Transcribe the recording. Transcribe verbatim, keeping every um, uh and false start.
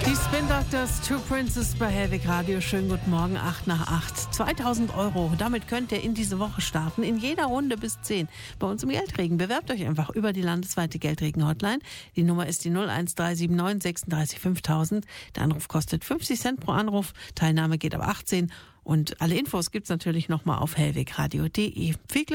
Die Spin Doctors, Two Princes bei Hellwig Radio. Schönen guten Morgen, acht nach acht. zweitausend Euro, damit könnt ihr in diese Woche starten. In jeder Runde bis zehn. Bei uns im Geldregen. Bewerbt euch einfach über die landesweite Geldregen-Hotline. Die Nummer ist die null eins drei sieben neun sechsunddreißig fünftausend. Der Anruf kostet fünfzig Cent pro Anruf. Teilnahme geht ab achtzehn. Und alle Infos gibt's natürlich nochmal auf hellwegradio punkt de. Viel Glück!